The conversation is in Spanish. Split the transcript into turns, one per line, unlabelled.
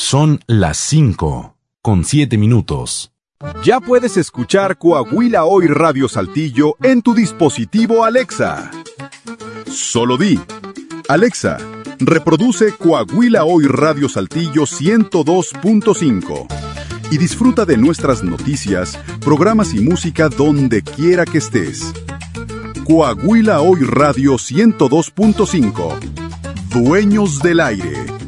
Son las 5:07.
Ya puedes escuchar Coahuila Hoy Radio Saltillo en tu dispositivo Alexa. Solo di: Alexa, reproduce Coahuila Hoy Radio Saltillo 102.5 y disfruta de nuestras noticias, programas y música donde quiera que estés. Coahuila Hoy Radio 102.5. Dueños del aire.